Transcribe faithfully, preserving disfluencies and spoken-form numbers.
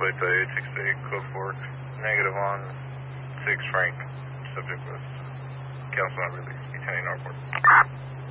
plate to eight six eight, Cliff Fork, negative on six Frank, subject was Council Member Lieutenant Northport.